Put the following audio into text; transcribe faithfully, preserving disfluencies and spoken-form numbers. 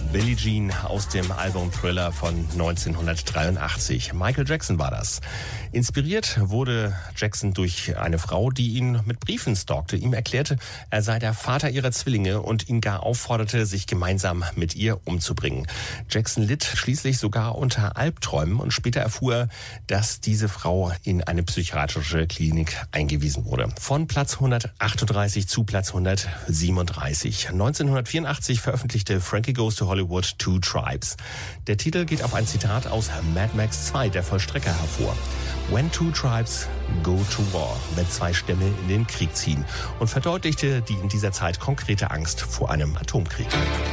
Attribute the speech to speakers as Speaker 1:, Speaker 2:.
Speaker 1: Billie Jean aus dem Album Thriller von neunzehnhundertdreiundachtzig. Michael Jackson war das. Inspiriert wurde Jackson durch eine Frau, die ihn mit Briefen stalkte. Ihm erklärte, er sei der Vater ihrer Zwillinge und ihn gar aufforderte, sich gemeinsam mit ihr umzubringen. Jackson litt schließlich sogar unter Albträumen und später erfuhr er, dass diese Frau in eine psychiatrische Klinik eingewiesen wurde. Von Platz hundertachtunddreißig zu Platz hundertsiebenunddreißig. neunzehnhundertvierundachtzig veröffentlichte Frankie Goes to Hollywood Two Tribes. Der Titel geht auf ein Zitat aus Mad Max zwei, der Vollstrecker, hervor. When two tribes go to war, wenn zwei Stämme in den Krieg ziehen, und verdeutlichte die in dieser Zeit konkrete Angst vor einem Atomkrieg.